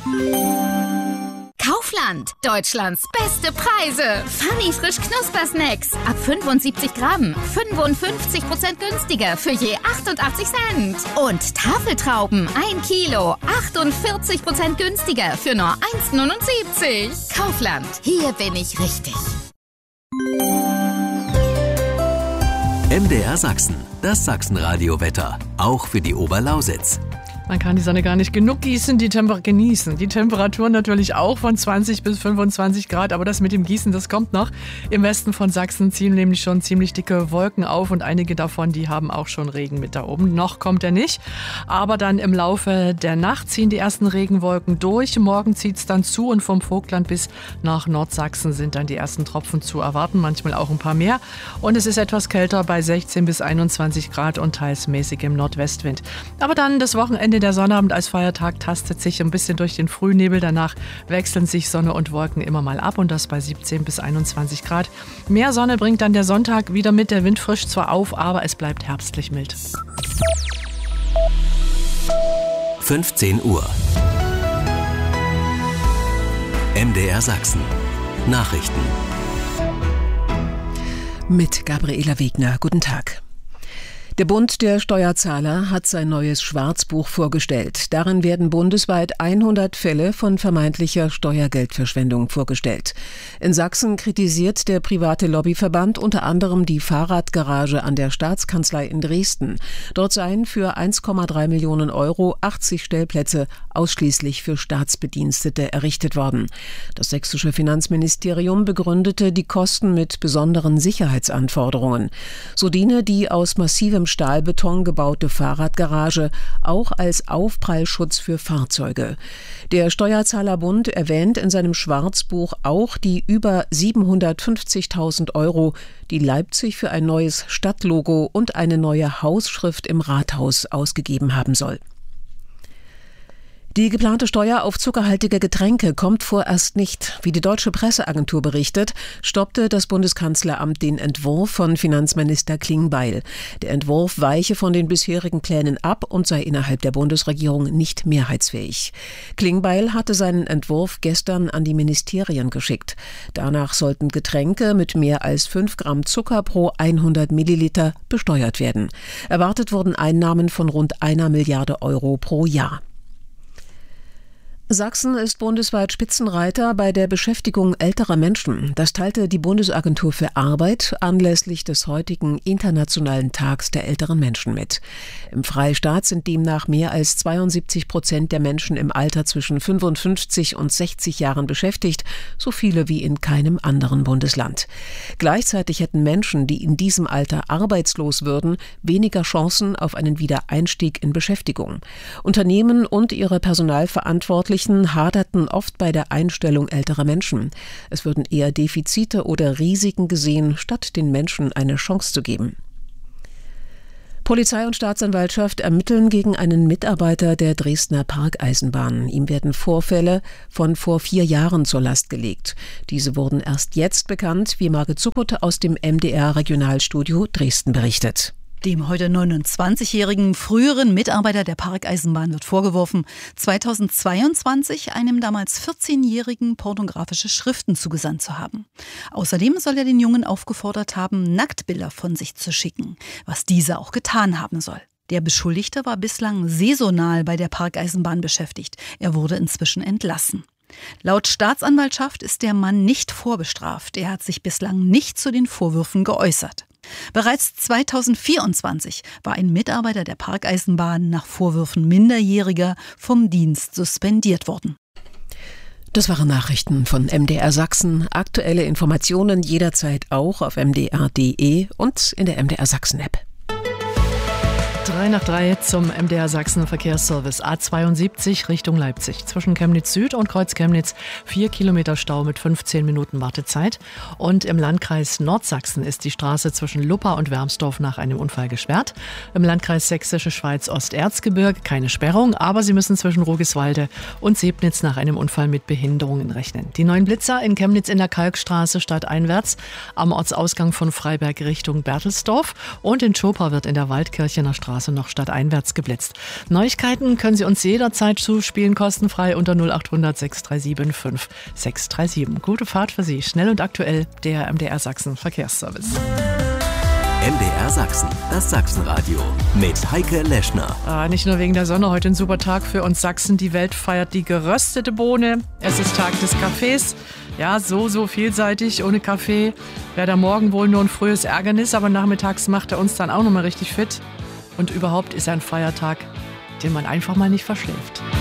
Kaufland, Deutschlands beste Preise. Funny frisch Knuspersnacks. Ab 75 Gramm. 55% günstiger für je 88 Cent. Und Tafeltrauben 1 Kilo. 48% günstiger für nur 1,79. Kaufland, hier bin ich richtig. MDR Sachsen, das Sachsenradio-Wetter. Auch für die Oberlausitz. Man kann die Sonne gar nicht genug genießen. Die Temperatur natürlich auch von 20 bis 25 Grad. Aber das mit dem Gießen, das kommt noch. Im Westen von Sachsen ziehen nämlich schon ziemlich dicke Wolken auf. Und einige davon, die haben auch schon Regen mit da oben. Noch kommt er nicht. Aber dann im Laufe der Nacht ziehen die ersten Regenwolken durch. Morgen zieht es dann zu. Und vom Vogtland bis nach Nordsachsen sind dann die ersten Tropfen zu erwarten. Manchmal auch ein paar mehr. Und es ist etwas kälter bei 16 bis 21 Grad und teils mäßig im Nordwestwind. Aber dann das Wochenende. Der Sonnabend als Feiertag tastet sich ein bisschen durch den Frühnebel. Danach wechseln sich Sonne und Wolken immer mal ab und das bei 17 bis 21 Grad. Mehr Sonne bringt dann der Sonntag wieder mit. Der Wind frischt zwar auf, aber es bleibt herbstlich mild. 15 Uhr. MDR Sachsen. Nachrichten. Mit Gabriela Wegner. Guten Tag. Der Bund der Steuerzahler hat sein neues Schwarzbuch vorgestellt. Darin werden bundesweit 100 Fälle von vermeintlicher Steuergeldverschwendung vorgestellt. In Sachsen kritisiert der private Lobbyverband unter anderem die Fahrradgarage an der Staatskanzlei in Dresden. Dort seien für 1,3 Millionen Euro 80 Stellplätze ausschließlich für Staatsbedienstete errichtet worden. Das sächsische Finanzministerium begründete die Kosten mit besonderen Sicherheitsanforderungen. So diene die aus massivem Stahlbeton gebaute Fahrradgarage auch als Aufprallschutz für Fahrzeuge. Der Steuerzahlerbund erwähnt in seinem Schwarzbuch auch die über 750.000 Euro, die Leipzig für ein neues Stadtlogo und eine neue Hausschrift im Rathaus ausgegeben haben soll. Die geplante Steuer auf zuckerhaltige Getränke kommt vorerst nicht. Wie die Deutsche Presseagentur berichtet, stoppte das Bundeskanzleramt den Entwurf von Finanzminister Klingbeil. Der Entwurf weiche von den bisherigen Plänen ab und sei innerhalb der Bundesregierung nicht mehrheitsfähig. Klingbeil hatte seinen Entwurf gestern an die Ministerien geschickt. Danach sollten Getränke mit mehr als 5 Gramm Zucker pro 100 Milliliter besteuert werden. Erwartet wurden Einnahmen von rund 1 Milliarde Euro pro Jahr. Sachsen ist bundesweit Spitzenreiter bei der Beschäftigung älterer Menschen. Das teilte die Bundesagentur für Arbeit anlässlich des heutigen Internationalen Tags der älteren Menschen mit. Im Freistaat sind demnach mehr als 72% der Menschen im Alter zwischen 55 und 60 Jahren beschäftigt, so viele wie in keinem anderen Bundesland. Gleichzeitig hätten Menschen, die in diesem Alter arbeitslos würden, weniger Chancen auf einen Wiedereinstieg in Beschäftigung. Unternehmen und ihre Personalverantwortlichen haderten oft bei der Einstellung älterer Menschen. Es würden eher Defizite oder Risiken gesehen, statt den Menschen eine Chance zu geben. Polizei und Staatsanwaltschaft ermitteln gegen einen Mitarbeiter der Dresdner Parkeisenbahn. Ihm werden Vorfälle von vor 4 Jahren zur Last gelegt. Diese wurden erst jetzt bekannt, wie Margit Zuckert aus dem MDR-Regionalstudio Dresden berichtet. Dem heute 29-jährigen früheren Mitarbeiter der Parkeisenbahn wird vorgeworfen, 2022 einem damals 14-jährigen pornografische Schriften zugesandt zu haben. Außerdem soll er den Jungen aufgefordert haben, Nacktbilder von sich zu schicken, was dieser auch getan haben soll. Der Beschuldigte war bislang saisonal bei der Parkeisenbahn beschäftigt. Er wurde inzwischen entlassen. Laut Staatsanwaltschaft ist der Mann nicht vorbestraft. Er hat sich bislang nicht zu den Vorwürfen geäußert. Bereits 2024 war ein Mitarbeiter der Parkeisenbahn nach Vorwürfen Minderjähriger vom Dienst suspendiert worden. Das waren Nachrichten von MDR Sachsen. Aktuelle Informationen jederzeit auch auf mdr.de und in der MDR Sachsen App. 3 nach 3 zum MDR Sachsen Verkehrsservice. A72 Richtung Leipzig. Zwischen Chemnitz Süd und Kreuz Chemnitz 4 Kilometer Stau mit 15 Minuten Wartezeit. Und im Landkreis Nordsachsen ist die Straße zwischen Luppa und Wermsdorf nach einem Unfall gesperrt. Im Landkreis Sächsische Schweiz Osterzgebirge keine Sperrung, aber Sie müssen zwischen Rogiswalde und Sebnitz nach einem Unfall mit Behinderungen rechnen. Die 9 Blitzer in Chemnitz in der Kalkstraße stadteinwärts am Ortsausgang von Freiberg Richtung Berthelsdorf und in Schopa wird in der Waldkirchener Straße Straße noch stadteinwärts geblitzt. Neuigkeiten können Sie uns jederzeit zuspielen, kostenfrei unter 0800 637 5637. Gute Fahrt für Sie, schnell und aktuell, der MDR Sachsen Verkehrsservice. MDR Sachsen, das Sachsenradio mit Heike Leschner. Nicht nur wegen der Sonne, heute ein super Tag für uns Sachsen. Die Welt feiert die geröstete Bohne. Es ist Tag des Kaffees. Ja, so vielseitig. Ohne Kaffee wäre der Morgen wohl nur ein frühes Ärgernis, aber nachmittags macht er uns dann auch nochmal richtig fit. Und überhaupt ist er ein Feiertag, den man einfach mal nicht verschläft.